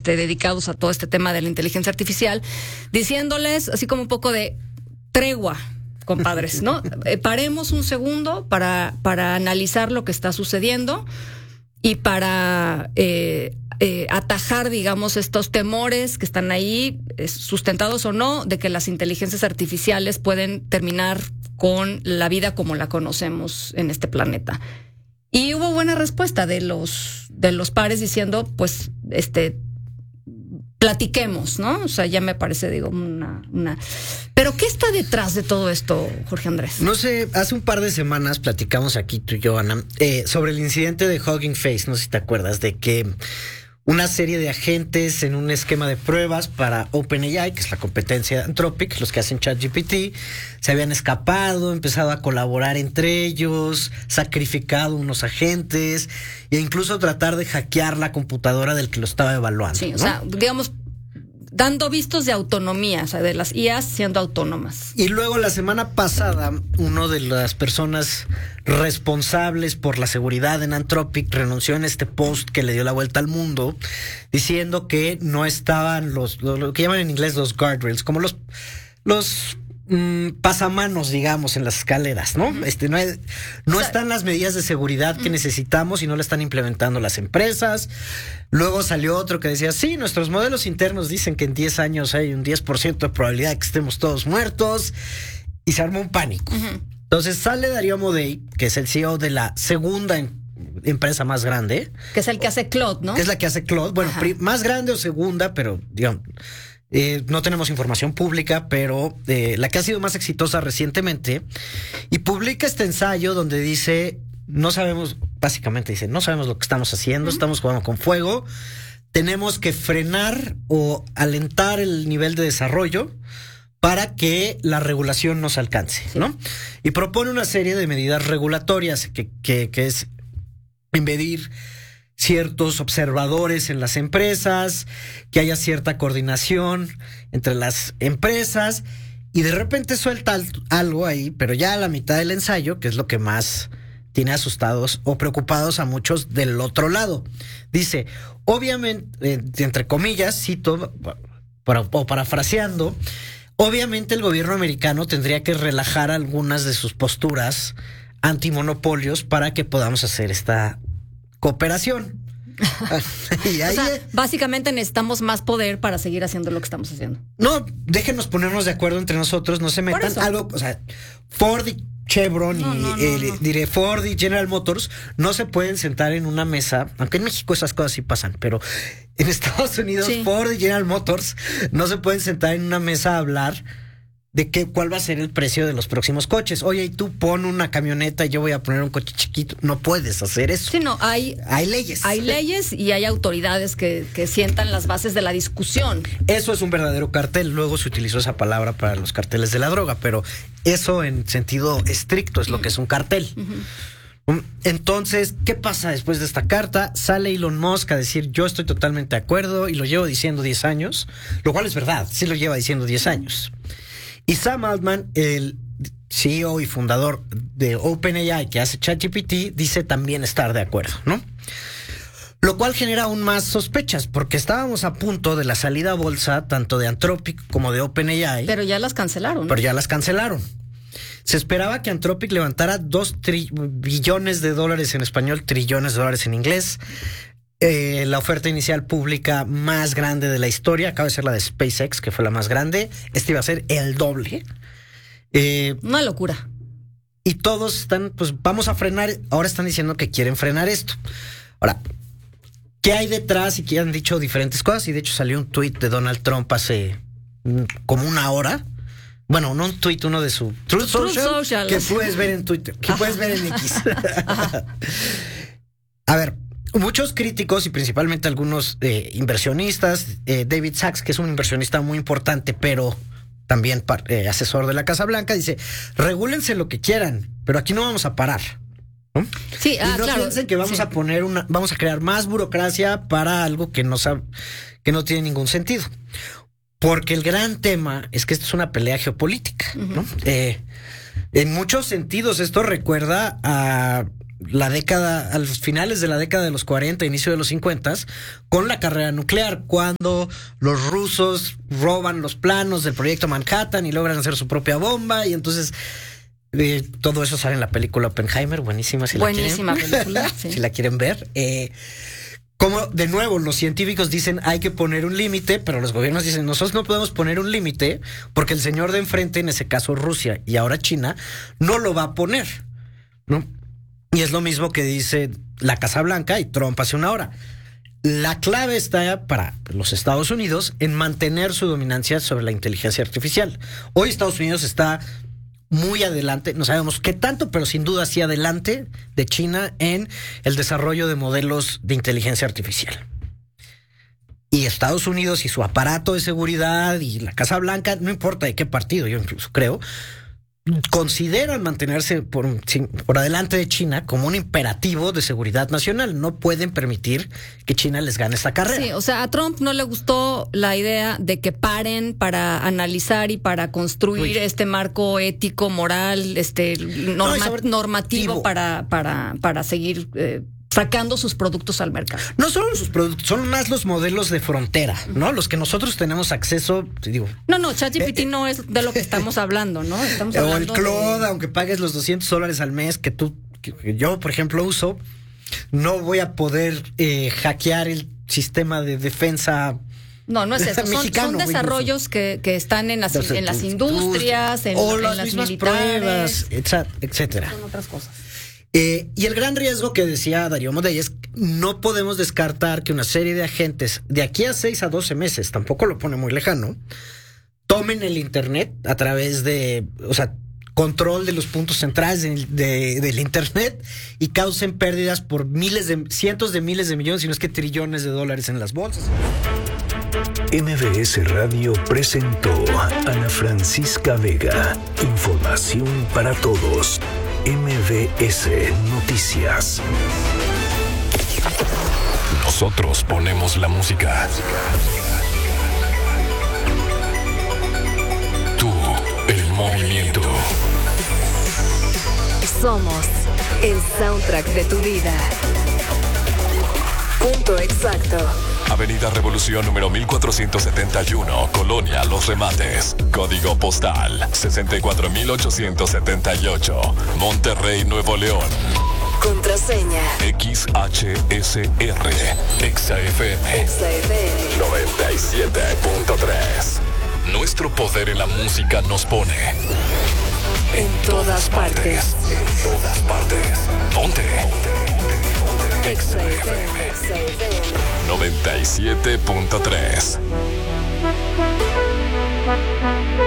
dedicados a todo este tema de la inteligencia artificial, diciéndoles así como un poco de tregua, compadres, ¿no? Paremos un segundo para analizar lo que está sucediendo y para atajar, digamos, estos temores que están ahí, sustentados o no, de que las inteligencias artificiales pueden terminar con la vida como la conocemos en este planeta. Y hubo buena respuesta de los pares diciendo, pues, platiquemos, ¿no? O sea, ya me parece, digo, una... Pero ¿qué está detrás de todo esto, Jorge Andrés? No sé, hace un par de semanas platicamos aquí tú y yo, Ana, sobre el incidente de Hugging Face, no sé si te acuerdas, de que una serie de agentes en un esquema de pruebas para OpenAI, que es la competencia de Anthropic, los que hacen ChatGPT, se habían escapado, empezado a colaborar entre ellos, sacrificado unos agentes e incluso tratar de hackear la computadora del que lo estaba evaluando. Sí, ¿no? O sea, digamos, dando vistos de autonomía, o sea, de las IAs siendo autónomas. Y luego la semana pasada, uno de las personas responsables por la seguridad en Anthropic renunció en este post que le dio la vuelta al mundo, diciendo que no estaban lo que llaman en inglés los guardrails, como los pasamanos, digamos, en las escaleras, ¿no? No están las medidas de seguridad que necesitamos y no la están implementando las empresas. Luego salió otro que decía, sí, nuestros modelos internos dicen que en 10 años hay un 10% de probabilidad de que estemos todos muertos, y se armó un pánico. Entonces sale Darío Amodei, que es el CEO de la segunda empresa más grande. Que es el que hace Claude, ¿no? Que es la que hace Claude. Bueno, más grande o segunda, pero digamos... no tenemos información pública, pero la que ha sido más exitosa recientemente, y publica este ensayo donde dice, no sabemos lo que estamos haciendo, estamos jugando con fuego, tenemos que frenar o alentar el nivel de desarrollo para que la regulación nos alcance, ¿no? Y propone una serie de medidas regulatorias que es impedir ciertos observadores en las empresas, que haya cierta coordinación entre las empresas, y de repente suelta algo ahí, pero ya a la mitad del ensayo, que es lo que más tiene asustados o preocupados a muchos del otro lado. Dice, obviamente, entre comillas, cito, parafraseando, obviamente el gobierno americano tendría que relajar algunas de sus posturas antimonopolios para que podamos hacer esta cooperación. Y ahí, o sea, básicamente necesitamos más poder para seguir haciendo lo que estamos haciendo. No, déjenos ponernos de acuerdo entre nosotros, no se metan algo, o sea, Ford y Chevron diré Ford y General Motors no se pueden sentar en una mesa, aunque en México esas cosas sí pasan, pero en Estados Unidos Ford y General Motors no se pueden sentar en una mesa a hablar de cuál va a ser el precio de los próximos coches. Oye, y tú pon una camioneta y yo voy a poner un coche chiquito. No puedes hacer eso. Sí, no, hay leyes. Hay leyes y hay autoridades que sientan las bases de la discusión. Eso es un verdadero cartel. Luego se utilizó esa palabra para los carteles de la droga, pero eso en sentido estricto es lo que es un cartel. Entonces, ¿qué pasa después de esta carta? Sale Elon Musk a decir, yo estoy totalmente de acuerdo, y lo llevo diciendo 10 años, lo cual es verdad, sí lo lleva diciendo 10 años. Y Sam Altman, el CEO y fundador de OpenAI, que hace ChatGPT, dice también estar de acuerdo, ¿no? Lo cual genera aún más sospechas, porque estábamos a punto de la salida a bolsa tanto de Anthropic como de OpenAI. Pero ya las cancelaron, ¿no? Pero ya las cancelaron. Se esperaba que Anthropic levantara $2 billones en español, trillones de dólares en inglés. La oferta inicial pública más grande de la historia acaba de ser la de SpaceX, que fue la más grande. Este iba a ser el doble. Una locura. Y todos están, pues vamos a frenar. Ahora están diciendo que quieren frenar esto. Ahora, ¿qué hay detrás? Y que han dicho diferentes cosas. Y de hecho salió un tuit de Donald Trump hace como una hora. Bueno, no un tuit, uno de su Truth Social, que puedes ver en Twitter, que puedes ver en X. A ver, muchos críticos y principalmente algunos inversionistas, David Sachs, que es un inversionista muy importante, pero también asesor de la Casa Blanca, dice, regúlense lo que quieran, pero aquí no vamos a parar, ¿no? Sí, y no claro, piensen que vamos a poner vamos a crear más burocracia para algo que no tiene ningún sentido. Porque el gran tema es que esto es una pelea geopolítica, ¿no? En muchos sentidos esto recuerda a a los finales de la década de los 40, inicio de los 50, con la carrera nuclear, cuando los rusos roban los planos del proyecto Manhattan y logran hacer su propia bomba, y entonces todo eso sale en la película Oppenheimer, buenísima buenísima película, sí. Si la quieren ver. Como de nuevo los científicos dicen hay que poner un límite, pero los gobiernos dicen nosotros no podemos poner un límite porque el señor de enfrente, en ese caso Rusia y ahora China, no lo va a poner, ¿no? Y es lo mismo que dice la Casa Blanca y Trump hace una hora. La clave está para los Estados Unidos en mantener su dominancia sobre la inteligencia artificial. Hoy Estados Unidos está muy adelante, no sabemos qué tanto, pero sin duda sí adelante de China en el desarrollo de modelos de inteligencia artificial. Y Estados Unidos y su aparato de seguridad y la Casa Blanca, no importa de qué partido, yo incluso creo, consideran mantenerse por adelante de China como un imperativo de seguridad nacional. No pueden permitir que China les gane esta carrera. Sí, o sea, a Trump no le gustó la idea de que paren para analizar y para construir este marco ético, moral, normativo para seguir sacando sus productos al mercado. No solo sus productos, son más los modelos de frontera, ¿no? Los que nosotros tenemos acceso, digo. No, ChatGPT no es de lo que estamos hablando, ¿no? Estamos o hablando el Claude, aunque pagues los $200 al mes que yo, por ejemplo, uso, no voy a poder hackear el sistema de defensa. No es eso. Son desarrollos que están en las industrias, en las mismas militares, pruebas, etcétera. Son otras cosas. Y el gran riesgo que decía Darío Amodei es no podemos descartar que una serie de agentes de aquí a 6 a 12 meses, tampoco lo pone muy lejano, tomen el Internet a través de, control de los puntos centrales del Internet y causen pérdidas por cientos de miles de millones, si no es que trillones de dólares en las bolsas. MBS Radio presentó a Ana Francisca Vega. Información para todos. MBS Noticias. Nosotros ponemos la música. Tú, el movimiento. Somos el soundtrack de tu vida. Punto exacto. Avenida Revolución número 1471, Colonia Los Remates. Código postal 64878, Monterrey, Nuevo León. Contraseña XHSR XFM 97.3. Nuestro poder en la música nos pone en todas partes. En todas partes. Ponte. XFM 97.3.